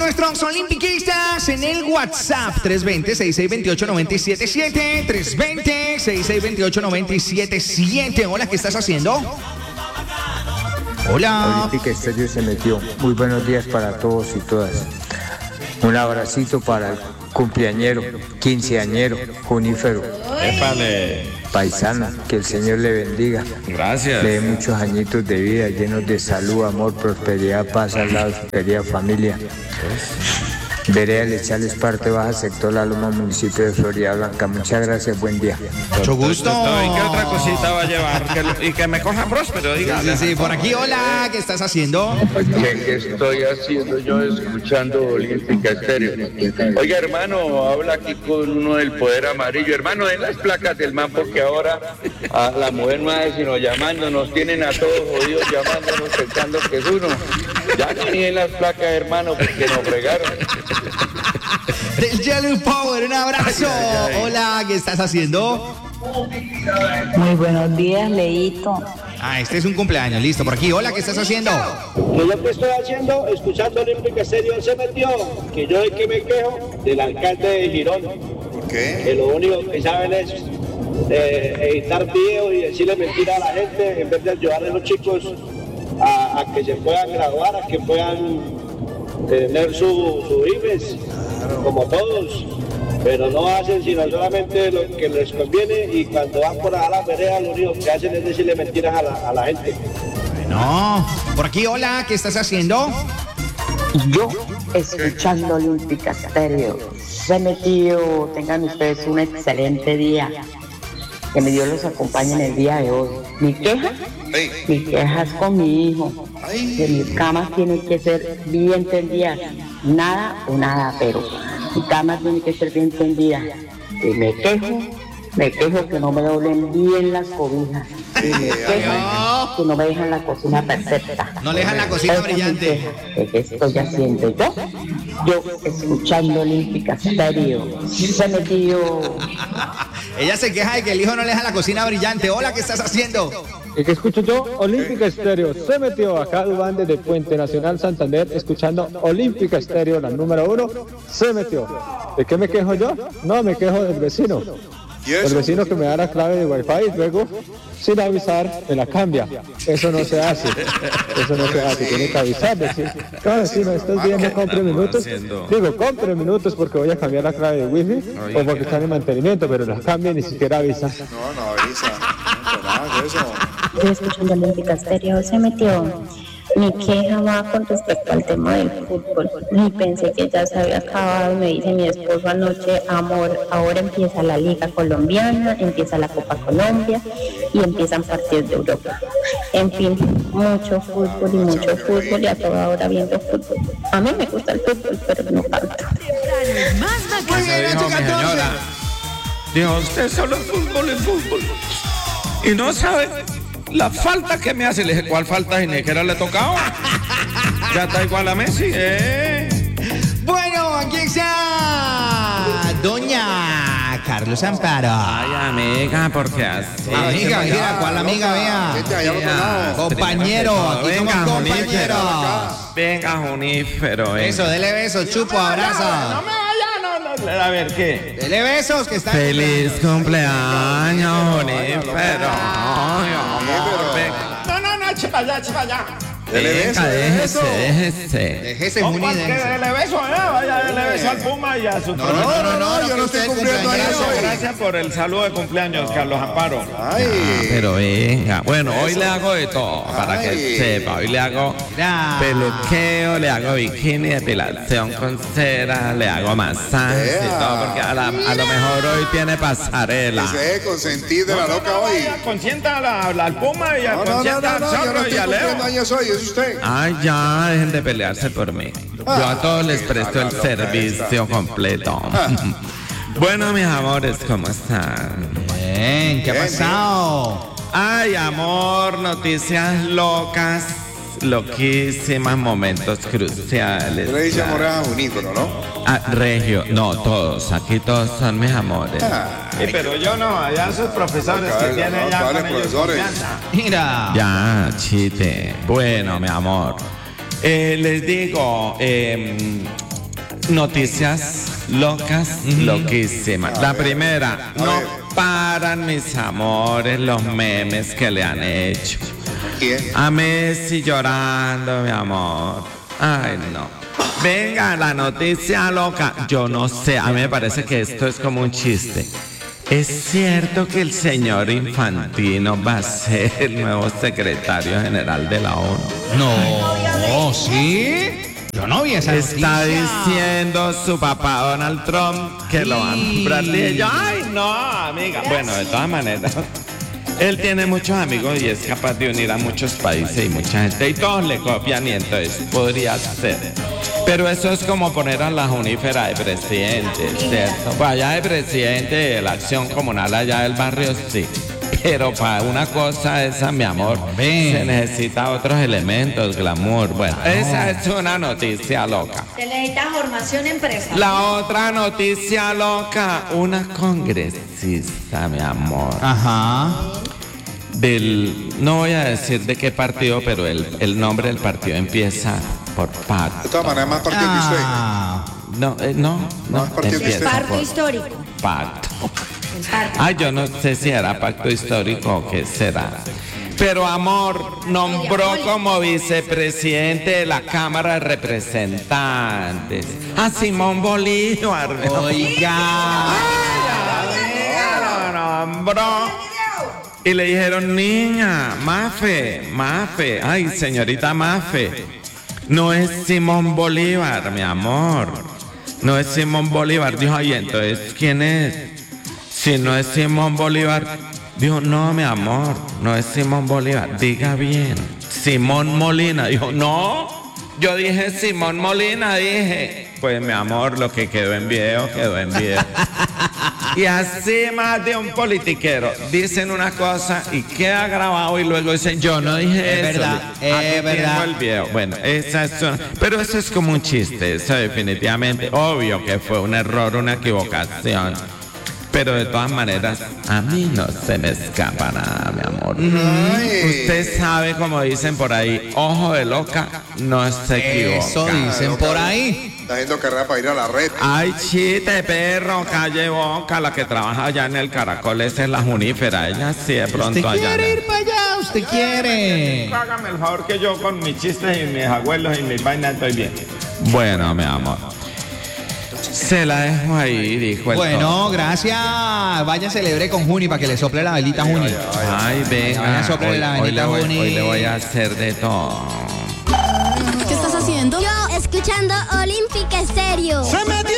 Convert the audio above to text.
nuestros olimpiquistas en el WhatsApp 320-6628-977. 320-6628-977. Hola, ¿qué estás haciendo? Hola. Olímpica Estéreo se metió. Muy buenos días para todos y todas. Un abracito para el cumpleañero, quinceañero, Junífero. ¡Épale! Paisana, que el Señor le bendiga. Gracias. Le dé muchos añitos de vida llenos de salud, amor, prosperidad, paz al lado de su querida familia. Vereda Lechal, parte baja, sector La Loma, municipio de Florida Blanca. Muchas gracias, buen día. Mucho gusto. ¿Y qué otra cosita va a llevar? Y que me coja próspero, diga. Sí, por aquí, hola, ¿qué estás haciendo? ¿Qué estoy haciendo yo escuchando Olímpica Estéreo? Oiga, hermano, habla aquí con uno del Poder Amarillo. Hermano, den las placas del man, porque ahora a la mujer no hace sino llamándonos, tienen a todos jodidos llamándonos pensando que es uno. Ya ni en las placas, hermano, porque nos fregaron. Del Yellow Power, un abrazo. Hola, ¿qué estás haciendo? Muy buenos días, Leito. Este es un cumpleaños, listo. Por aquí, hola, ¿qué estás haciendo? Que yo que estoy haciendo, escuchando Olímpica Estéreo, se metió. Que yo es que me quejo del alcalde de Girón. ¿Por qué? Que lo único que saben es editar videos y decirle mentiras a la gente en vez de ayudar a los chicos a que se puedan graduar, a que puedan tener su IBES, como todos, pero no hacen sino solamente lo que les conviene, y cuando van por a la vereda lo único que hacen es decirle mentiras a la gente. No, por aquí, hola, ¿qué estás haciendo? Yo escuchando Olímpica Estéreo. Se metió. Tengan ustedes un excelente día. Que mi Dios los acompañe en el día de hoy. Mi queja es con mi hijo. Que mis camas tienen que ser bien tendidas. Nada o nada, pero mi cama tiene que ser bien tendida. Y me quejo que no me doblen bien las cobijas. Y me quejo que no me dejan la cocina perfecta. No le dejan la cocina brillante. ¿Qué estoy haciendo yo? Yo escuchando Olímpica Estéreo. Se metió. Ella se queja de que el hijo no le deja la cocina brillante. Hola, ¿qué estás haciendo? ¿Y qué escucho yo? Olímpica Estéreo. Se metió acá Dubán desde Puente Nacional Santander, escuchando Olímpica Estéreo, la número 1. Se metió. ¿De qué me quejo yo? No, me quejo del vecino. El vecino que me da la clave de Wi-Fi y luego, sin avisar, me la cambia. Eso no se hace. Tiene que avisar. Decir, no, vecino, estos días no compre minutos. Digo, compre minutos porque voy a cambiar la clave de Wi-Fi o porque están en mantenimiento, pero la cambia y ni siquiera avisa. No avisa. No, nada de eso. Yo escuchando Olímpica Estéreo, se metió. Mi queja va con respecto al tema del fútbol. Y pensé que ya se había acabado. Me dice mi esposo anoche, amor, ahora empieza la Liga Colombiana, empieza la Copa Colombia y empiezan partidos de Europa. En fin, mucho fútbol y a toda hora viendo fútbol. A mí me gusta el fútbol, pero no tanto. Muy bien, Dijo mi señora. Dijo, usted solo el fútbol. Y no sabe la falta que me hace. Le dije, ¿cuál falta? Y ni que era le tocaba. Ya está igual a Messi. Bueno, aquí está Doña Carlos Amparo. Ay, amiga, ¿por qué así? Amiga, mira, ¿cuál amiga? Vea. Compañero, aquí somos compañeros. Venga, Junífero. Eso, dele besos, chupo, abraza. No me vaya. A ver, ¿qué? Dele besos, que está. Feliz cumpleaños, Junífero. Ay, amor, venga. No, chipa allá. Venga, déjese, Juni, Dele beso, vaya, dele beso al Puma y a su No, yo no estoy cumpliendo ahí. Gracias por el saludo de cumpleaños, Carlos Amparo. Pero venga, bueno, hoy le hago de todo, para que sepa. Hoy le hago peluqueo, le hago bikini, depilación con cera, le hago masajes y todo, porque a lo mejor hoy tiene pasarela. Ese consentir de la loca hoy. Consienta al Puma y consienta al Zorro y a Leo. Años hoy, es usted. Ay, ya, dejen de pelearse por mí. Yo a todos les presto el servicio completo. Bueno, mis amores, ¿cómo están? Bien, ¿qué ha pasado? Ay, amor, noticias locas, loquísimas, momentos cruciales. Yo le dice amor a Junífero, ¿no? Regio, no, todos, aquí todos son mis amores. Pero yo no, allá sus profesores que tienen ya con ellos confianza. Mira. noticias locas, loquísimas. La primera, no paran, mis amores, los memes que le han hecho. ¿Quién? A Messi llorando, mi amor. Ay, no. Venga, la noticia loca. Yo no sé, a mí me parece que esto es como un chiste. ¿Es cierto que el señor Infantino va a ser el nuevo secretario general de la ONU? No, ¿sí? Yo no vi esa noticia. Está diciendo su papá Donald Trump que lo van a comprar. Y yo, ay, no, amiga. Bueno, de todas maneras, él tiene muchos amigos y es capaz de unir a muchos países y mucha gente. Y todos le copian y entonces podría ser. Pero eso es como poner a la Junífera de presidente, ¿cierto? Pues allá de presidente de la acción comunal allá del barrio, sí. Pero para una cosa esa, mi amor, se necesita otros elementos, glamour. Bueno, esa es una noticia loca. Se necesita formación empresarial. La otra noticia loca, una congresista, mi amor. Ajá. No voy a decir de qué partido, pero el nombre del partido empieza por PAC. De todas maneras, más partido que usted. No es partido que usted. Pacto histórico. Pacto. Ay, yo no sé si era pacto histórico o qué será. Pero, amor, nombró como vicepresidente de la Cámara de Representantes a Simón Bolívar. Oiga. Lo nombró. Y le dijeron, niña, Mafe, ay, señorita Mafe, no es Simón Bolívar, mi amor. No es Simón Bolívar. Dijo, ay, entonces, ¿quién es? Si no es Simón Bolívar. Dijo, no, mi amor, no es Simón Bolívar. Diga bien. Simón Molina. Dijo, no, yo dije Simón Molina, dije. Pues, mi amor, lo que quedó en video, quedó en video. Y así más de un politiquero. Dicen una cosa y queda grabado y luego dicen, yo no dije eso. Es verdad. El video. Bueno, esa es una... Pero eso es como un chiste, eso definitivamente. Obvio que fue un error, una equivocación. Pero de todas maneras, a mí no se me escapa nada, mi amor. Usted sabe, como dicen por ahí, ojo de loca no se equivoca. Eso dicen por ahí. Está haciendo carrera para ir a la red. Ay, chiste, perro, calle boca, la que trabaja allá en el Caracol, esa es la Junífera. Ella sí de pronto allá. ¿Usted quiere ir para allá? ¿Usted quiere? Hágame el favor que yo con mis chistes y mis abuelos y mis vainas estoy bien. Bueno, mi amor. Se la dejo ahí, dijo el Bueno, gracias. Vaya, celebre con Juni para que le sople la velita a Juni. Ay, venga. Hoy le voy a hacer de todo. ¿Qué estás haciendo? Yo escuchando Olímpica Estéreo.